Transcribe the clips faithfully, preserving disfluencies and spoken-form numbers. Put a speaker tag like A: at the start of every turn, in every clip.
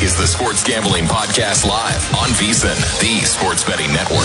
A: is the Sports Gambling Podcast Live on VSiN, the Sports Betting Network.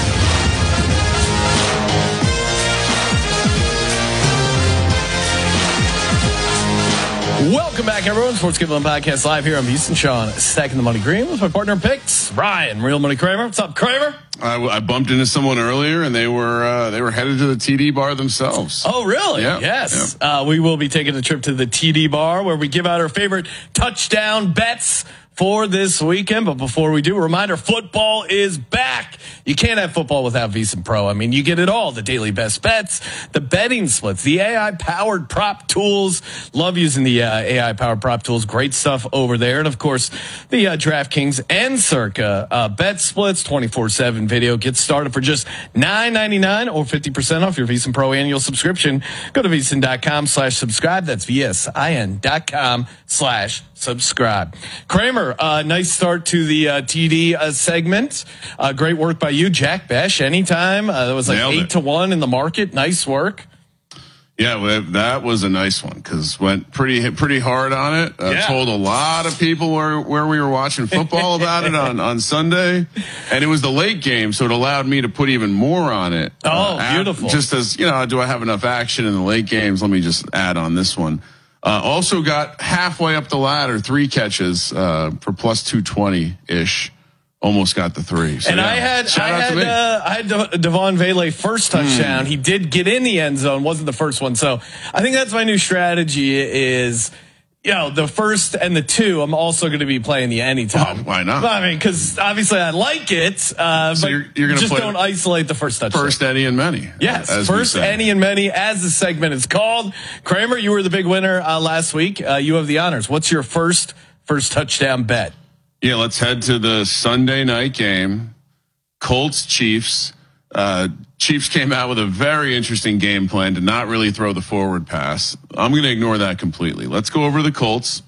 B: Welcome back, everyone. Sports Gambling Podcast Live here on VSiN. Sean stacking the money green with my partner in picks, Ryan Real Money Kramer. What's up, Kramer?
C: I, I bumped into someone earlier, and they were uh, they were headed to the T D bar themselves.
B: Oh, really?
C: Yeah,
B: Yes.
C: yeah.
B: Uh, we will be taking a trip to the T D bar where we give out our favorite touchdown bets for this weekend. But before we do, a reminder, football is back. You can't have football without VSiN Pro. I mean, you get it all. The daily best bets, the betting splits, the A I-powered prop tools. Love using the uh, A I-powered prop tools. Great stuff over there. And, of course, the uh, DraftKings and Circa uh, bet splits, twenty-four seven video. Get started for just nine ninety-nine or fifty percent off your VSiN Pro annual subscription. Go to VSiN.com slash subscribe. That's V-S-I-N dot com slash subscribe. Kramer, uh, nice start to the uh, T D uh, segment. Uh, great work by you, Jack Besh. Anytime. Uh, that was like
C: Nailed
B: eight
C: it.
B: to one in the market. Nice work.
C: Yeah, well, that was a nice one because went pretty pretty hard on it. Uh,
B: Yeah.
C: Told a lot of people where where we were watching football about it on, on Sunday, and it was the late game, so it allowed me to put even more on it.
B: Oh,
C: uh,
B: beautiful.
C: Just as, you know, do I have enough action in the late games? Let me just add on this one. Uh, also got halfway up the ladder, three catches uh, for plus two twenty ish. Almost got the three. So,
B: and
C: yeah.
B: I had,
C: Shout
B: I
C: out to
B: had,
C: me.
B: uh, I had De- Devon Vele first touchdown. Mm. He did get in the end zone, wasn't the first one. So I think that's my new strategy is, you know, the first and the two, I'm also going to be playing the anytime.
C: Oh, why not?
B: I mean, because obviously I like it, uh,
C: So
B: but
C: you're- you're gonna
B: just
C: play
B: don't isolate the first touchdown.
C: First any and many.
B: Yes,
C: as we
B: first
C: say.
B: any and many, as the segment is called. Kramer, you were the big winner uh, last week. Uh, you have the honors. What's your first first touchdown bet?
C: Yeah, let's head to the Sunday night game. Colts Chiefs. Uh, Chiefs came out with a very interesting game plan to not really throw the forward pass. I'm going to ignore that completely. Let's go over the Colts.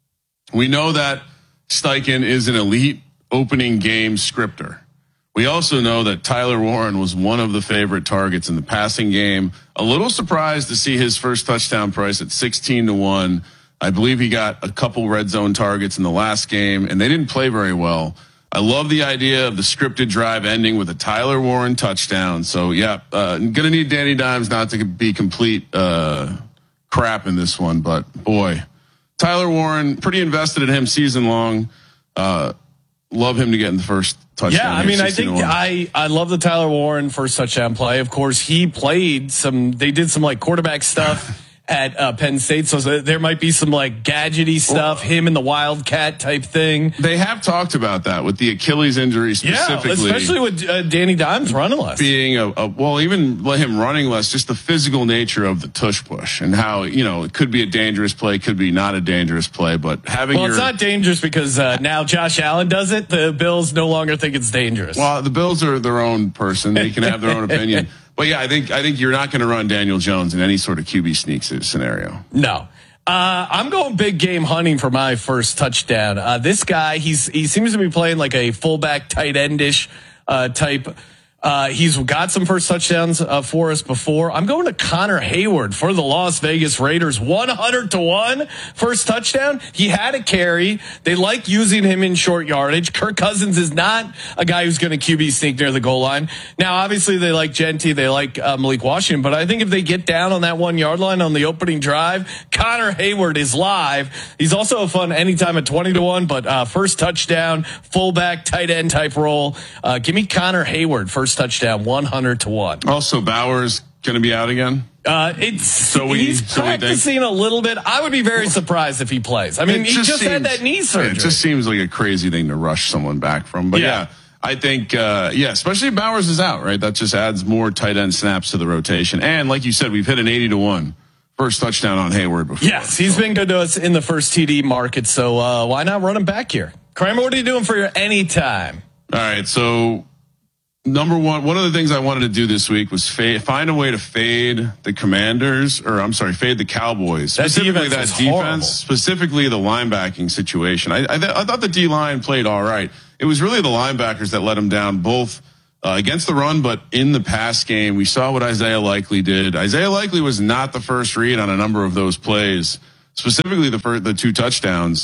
C: We know that Steichen is an elite opening game scripter. We also know that Tyler Warren was one of the favorite targets in the passing game. A little surprised to see his first touchdown price at sixteen to one. I believe he got a couple red zone targets in the last game, and they didn't play very well. I love the idea of the scripted drive ending with a Tyler Warren touchdown. So, yeah, uh, going to need Danny Dimes not to be complete uh, crap in this one. But, boy, Tyler Warren, pretty invested in him season long. Uh, love him to get in the first touchdown.
B: Yeah, I mean, I think I, I love the Tyler Warren first touchdown play. Of course, he played some, they did some like quarterback stuff at uh, Penn State. So there might be some like gadgety stuff, well, him and the Wildcat type thing.
C: They have talked about that with the Achilles injury specifically.
B: Yeah, especially with uh, Danny Dimes running less.
C: Being a, a, well, even let him running less, just the physical nature of the tush push and how, you know, it could be a dangerous play, could be not a dangerous play, but having
B: Well,
C: your,
B: it's not dangerous because uh, now Josh Allen does it. The Bills no longer think it's dangerous.
C: Well, the Bills are their own person. They can have their own opinion. But yeah, I think I think you're not going to run Daniel Jones in any sort of Q B sneaks scenario.
B: No. Uh, I'm going big game hunting for my first touchdown. Uh, this guy, he's he seems to be playing like a fullback tight endish uh, type. Uh, he's got some first touchdowns uh, for us before. I'm going to Connor Hayward for the Las Vegas Raiders. one hundred to one first touchdown. He had a carry. They like using him in short yardage. Kirk Cousins is not a guy who's going to Q B sneak near the goal line. Now, obviously, they like Genty. They like uh, Malik Washington. But I think if they get down on that one yard line on the opening drive, Connor Hayward is live. He's also a fun anytime at twenty to one. But uh, first touchdown, fullback, tight end type role. Uh, give me Connor Hayward first touchdown, one hundred to one.
C: Also, Bowers going to be out again.
B: Uh, it's
C: so we,
B: he's
C: so
B: practicing a little bit. I would be very surprised if he plays. I mean,
C: it
B: he just,
C: just
B: had
C: seems,
B: that knee surgery.
C: It just seems like a crazy thing to rush someone back from. But yeah, yeah I think, uh, yeah, especially if Bowers is out, right? That just adds more tight end snaps to the rotation. And like you said, we've hit an eighty to one first touchdown on Hayward before.
B: Yes, he's so. been good to us in the first T D market. So uh, why not run him back here? Kramer, what are you doing for your anytime?
C: All right, so number one, one of the things I wanted to do this week was fade, find a way to fade the Commanders, or I'm sorry, fade the Cowboys.
B: That
C: specifically
B: defense
C: that
B: is
C: defense,
B: horrible.
C: Specifically the linebacking situation. I, I, th- I thought the D line played all right. It was really the linebackers that let them down, both uh, against the run, but in the pass game. We saw what Isaiah Likely did. Isaiah Likely was not the first read on a number of those plays, specifically the first, the two touchdowns.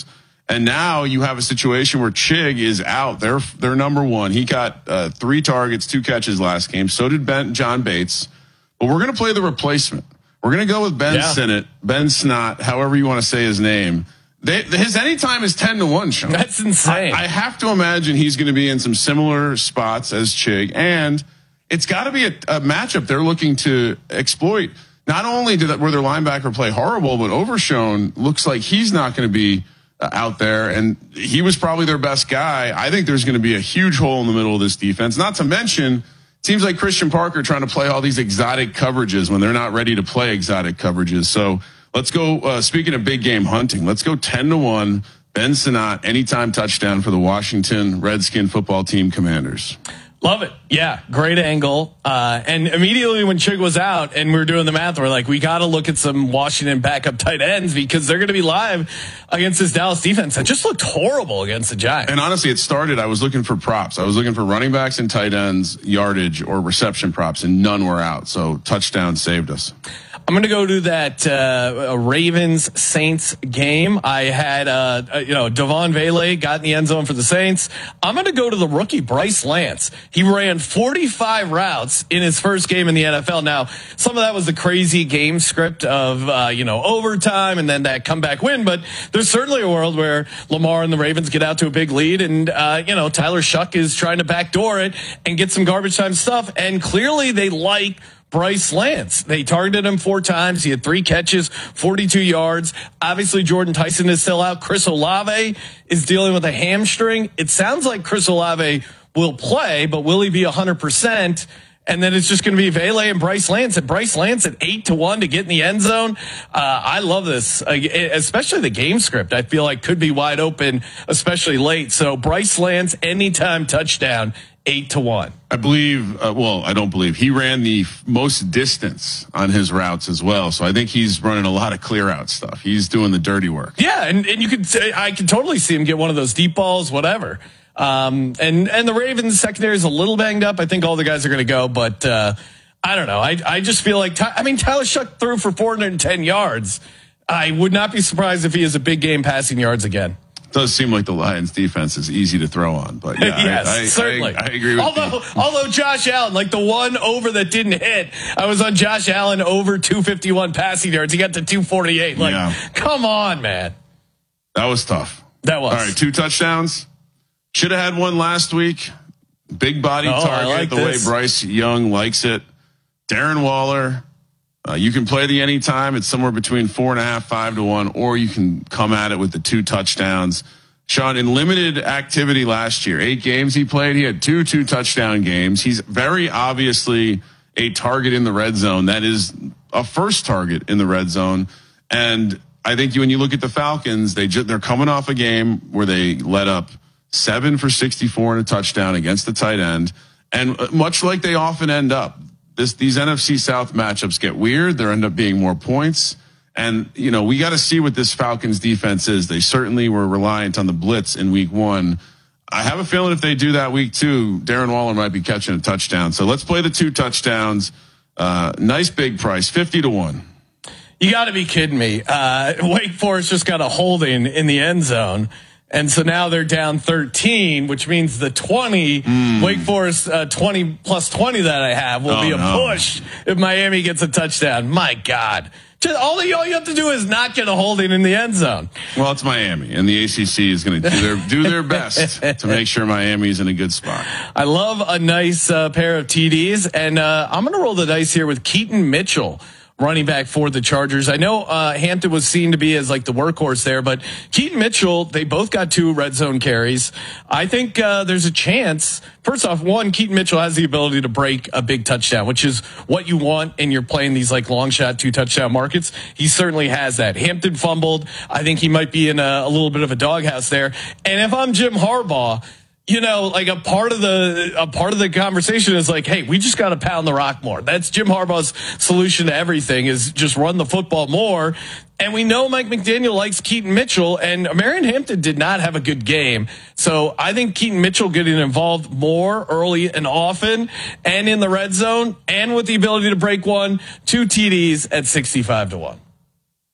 C: And now you have a situation where Chig is out. They're, they're number one. He got uh, three targets, two catches last game. So did Ben, John Bates. But we're going to play the replacement. We're going to go with Ben yeah. Sinnott, Ben Snot, however you want to say his name. They, his anytime is ten to one, Sean.
B: That's insane.
C: I, I have to imagine he's going to be in some similar spots as Chig. And it's got to be a, a matchup they're looking to exploit. Not only did that, where their linebacker play horrible, but Overshone looks like he's not going to be uh, out there. And he was probably their best guy. I think there's going to be a huge hole in the middle of this defense. Not to mention, seems like Christian Parker trying to play all these exotic coverages when they're not ready to play exotic coverages. So let's go. Uh, speaking of big game hunting, let's go ten to one. Ben Sinnott, anytime touchdown for the Washington Redskin football team Commanders.
B: Love it. Yeah, great angle. Uh, and immediately when Chig was out and we were doing the math, we're like, we got to look at some Washington backup tight ends because they're going to be live against this Dallas defense that just looked horrible against the Giants.
C: And honestly, it started, I was looking for props. I was looking for running backs and tight ends, yardage or reception props, and none were out. So touchdown saved us.
B: I'm going to go to that uh, Ravens Saints game. I had, uh, you know, Devon Vele got in the end zone for the Saints. I'm going to go to the rookie Bryce Lance. He ran forty-five routes in his first game in the N F L. Now, some of that was the crazy game script of, uh, you know, overtime and then that comeback win. But there's certainly a world where Lamar and the Ravens get out to a big lead and, uh, you know, Tyler Shuck is trying to backdoor it and get some garbage time stuff. And clearly they like Bryce Lance. They targeted him four times. He had three catches, forty-two yards. Obviously, Jordan Tyson is still out. Chris Olave is dealing with a hamstring. It sounds like Chris Olave will play, but will he be one hundred percent? And then it's just going to be Vele and Bryce Lance. And Bryce Lance at eight to one to get in the end zone. Uh, I love this, uh, especially the game script. I feel like could be wide open, especially late. So Bryce Lance, anytime touchdown, eight to one.
C: I believe, uh, well, I don't believe he ran the f- most distance on his routes as well. So I think he's running a lot of clear out stuff. He's doing the dirty work.
B: Yeah. And, and you could say, I could totally see him get one of those deep balls, whatever. Um, and, and the Ravens secondary is a little banged up. I think all the guys are going to go, but, uh, I don't know. I, I just feel like, I mean, Tyler Shuck threw for four hundred ten yards. I would not be surprised if he has a big game passing yards again.
C: It does seem like the Lions defense is easy to throw on, but yeah,
B: yes,
C: I, I,
B: certainly.
C: I, I agree with
B: although,
C: you.
B: Although Josh Allen, like the one over that didn't hit, I was on Josh Allen over two fifty-one passing yards. He got to two forty-eight. Like, yeah. Come on, man.
C: That was tough.
B: That was.
C: All right, two touchdowns. Should have had one last week. Big body
B: oh,
C: target,
B: like
C: the
B: this.
C: way Bryce Young likes it. Darren Waller. Uh, you can play the anytime. It's somewhere between four and a half, five to one, or you can come at it with the two touchdowns. Sean, in limited activity last year, eight games he played, he had two two touchdown games. He's very obviously a target in the red zone. That is a first target in the red zone. And I think when you look at the Falcons, they ju- they're coming off a game where they let up seven for sixty-four and a touchdown against the tight end. And much like they often end up, this, these N F C South matchups get weird. There end up being more points. And, you know, we got to see what this Falcons defense is. They certainly were reliant on the blitz in week one. I have a feeling if they do that week two, Darren Waller might be catching a touchdown. So let's play the two touchdowns. Uh, nice big price, fifty to one.
B: You got to be kidding me. Uh, Wake Forest just got a holding in the end zone. And so now they're down thirteen, which means the twenty, mm. Wake Forest uh, twenty plus twenty that I have will oh, be a
C: no.
B: push if Miami gets a touchdown. My God. Just all, you, all you have to do is not get a holding in the end zone.
C: Well, it's Miami, and the A C C is going to do their do their best to make sure Miami's in a good spot.
B: I love a nice uh, pair of T Ds, and uh, I'm going to roll the dice here with Keaton Mitchell, running back for the Chargers. I know uh, Hampton was seen to be as like the workhorse there, but Keaton Mitchell, they both got two red zone carries. I think uh, there's a chance. First off, one, Keaton Mitchell has the ability to break a big touchdown, which is what you want, and you're playing these like long shot two touchdown markets. He certainly has that. Hampton fumbled. I think he might be in a, a little bit of a doghouse there. And if I'm Jim Harbaugh, you know, like a part of the a part of the conversation is like, hey, we just got to pound the rock more. That's Jim Harbaugh's solution to everything, is just run the football more. And we know Mike McDaniel likes Keaton Mitchell, and Marion Hampton did not have a good game. So I think Keaton Mitchell getting involved more early and often and in the red zone and with the ability to break one, two T Ds at sixty-five to one.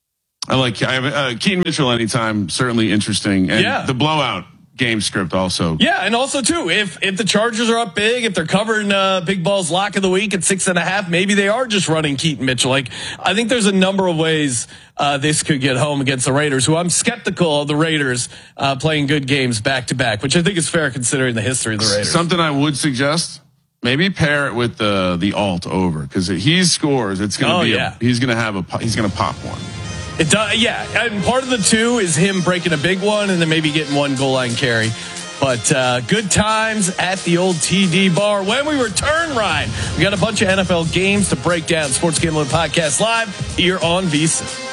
C: I like I have, uh, Keaton Mitchell anytime, certainly interesting. And
B: yeah.
C: the blowout game script also.
B: Yeah, and also, too, if if the Chargers are up big, if they're covering uh, Big Ball's lock of the week at six and a half, maybe they are just running Keaton Mitchell. Like, I think there's a number of ways uh, this could get home against the Raiders, who I'm skeptical of the Raiders uh, playing good games back to back, which I think is fair considering the history of the Raiders.
C: Something I would suggest, maybe pair it with the the alt over, because he scores. It's going to
B: oh,
C: be.
B: Yeah.
C: A, he's going to have a. He's going to pop one.
B: It does, yeah. And part of the two is him breaking a big one and then maybe getting one goal line carry. But uh, good times at the old T D bar. When we return, Ryan, we got a bunch of N F L games to break down. Sports Gambling Podcast Live here on VSiN.